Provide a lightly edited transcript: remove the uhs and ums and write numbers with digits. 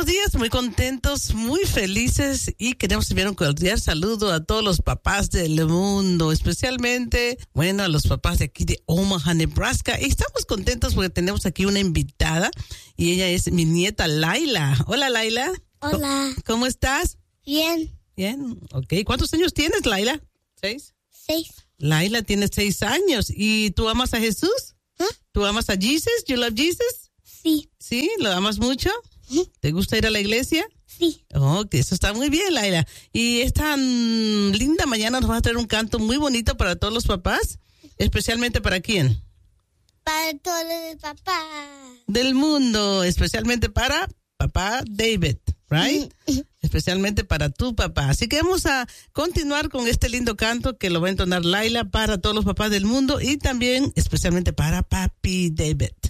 días, muy contentos, muy felices y queremos enviar un cordial saludo a todos los papás del mundo, especialmente, bueno, a los papás de aquí de Omaha, Nebraska. Y estamos contentos porque tenemos aquí una invitada y ella es mi nieta Laila. Hola, Laila. Hola. ¿Cómo estás? Bien. Bien, ok. ¿Cuántos años tienes, Laila? 6. 6. Laila tiene 6 años. ¿Y tú amas a Jesús? ¿Tú amas a Jesus? You love Jesus? Sí. ¿Sí? ¿Lo amas mucho? ¿Te gusta ir a la iglesia? Sí. Ok, eso está muy bien, Laila. Y esta linda mañana nos va a traer un canto muy bonito para todos los papás. ¿Especialmente para quién? Para todos los papás. Del mundo, especialmente para papá David, right? Especialmente para tu papá. Así que vamos a continuar con este lindo canto que lo va a entonar Laila para todos los papás del mundo y también especialmente para papi David.